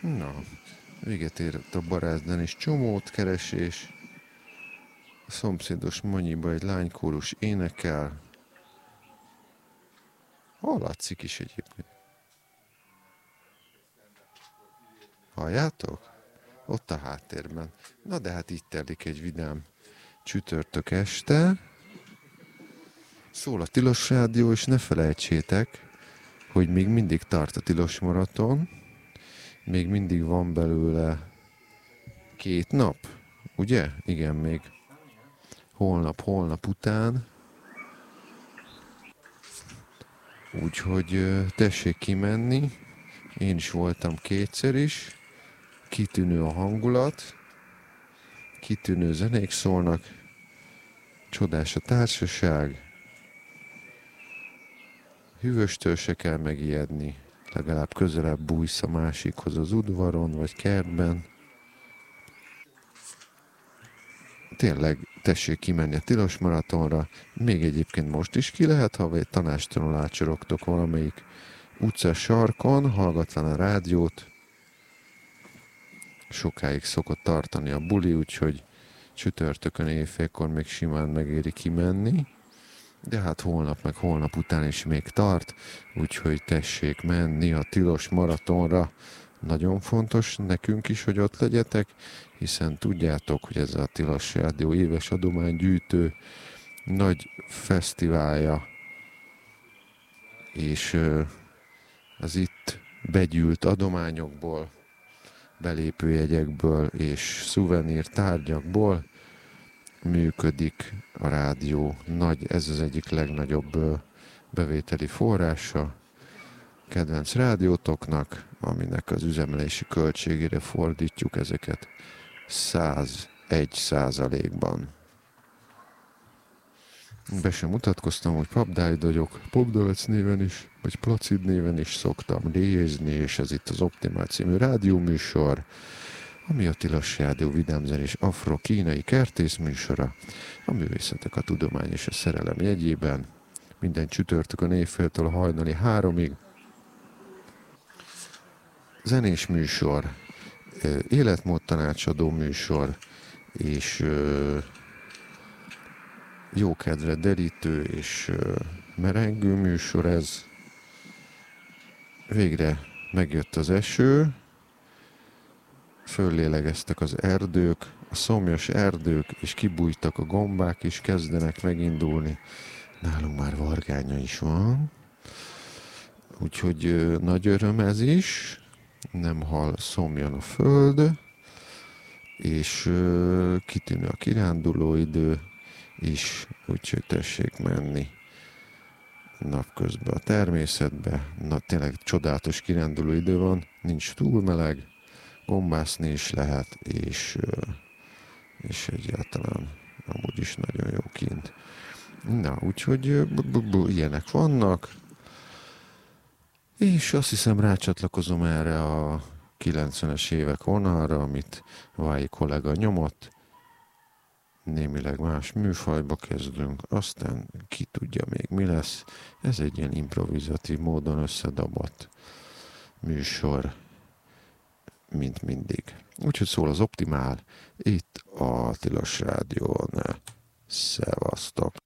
Na, véget ért a Barázden is csomót keresés. A szomszédos Manyiba egy lánykórus énekel. Hallatszik is egyébként. Halljátok? Ott a háttérben. Na de hát így telik egy vidám csütörtök este. Szól a Tilos Rádió, és ne felejtsétek, hogy még mindig tart a Tilos Maraton. Még mindig van belőle 2 nap, ugye? Igen, még holnap után. Úgyhogy tessék kimenni. Én is voltam 2-szer is. Kitűnő a hangulat. Kitűnő zenék szólnak. Csodás a társaság. Hűvöstől se kell megijedni. Legalább közelebb bújsz a másikhoz az udvaron vagy kertben. Tényleg tessék kimenni a Tilos Maratonra. Még egyébként most is ki lehet, ha egy tanástalanul átsorogtok valamelyik utcás sarkon, hallgatva a rádiót. Sokáig szokott tartani a buli, úgyhogy csütörtökön éjfélkor még simán megéri kimenni. De hát holnap meg holnap után is még tart, úgyhogy tessék menni a Tilos Maratonra. Nagyon fontos nekünk is, hogy ott legyetek, hiszen tudjátok, hogy ez a Tilos Rádió éves adománygyűjtő nagy fesztiválja, és az itt begyűlt adományokból, belépőjegyekből és szuvenír tárgyakból működik a rádió. Ez az egyik legnagyobb bevételi forrása kedvenc rádiótoknak, aminek az üzemelési költségére fordítjuk ezeket 101%-ban. Be sem mutatkoztam, hogy Pap Dávid vagyok, Popdavec néven is, vagy Placid néven is szoktam nézni, és ez itt az Optimál című rádióműsor, ami a Tilos Rádió vidámzenés afro-kínai kertészműsora, a művészetek, a tudomány és a szerelem jegyében, minden csütörtökön éjféltől hajnali 3-ig. Zenés műsor, életmód tanácsadó műsor, és jókedvre derítő és merengő műsor ez. Végre megjött az eső, föllélegeztek az erdők, a szomjas erdők, és kibújtak a gombák, és kezdenek megindulni. Nálunk már vargánya is van, úgyhogy nagy öröm ez is, nem hal szomjan a föld, és kitűnő a kirándulóidő is, úgyhogy tessék menni napközben a természetbe. Na, tényleg csodálatos kirándulóidő van, nincs túl meleg, gombászni is lehet, és egyáltalán amúgy is nagyon jó kint. Na, úgyhogy ilyenek vannak, és azt hiszem rácsatlakozom erre a 90-es évek vonalra, amit Vályi kollega nyomott. Némileg más műfajba kezdünk, aztán ki tudja még mi lesz. Ez egy ilyen improvizatív módon összedabott műsor, mint mindig. Úgyhogy szól az Optimál, itt a Tilos Rádión. Szevasztok!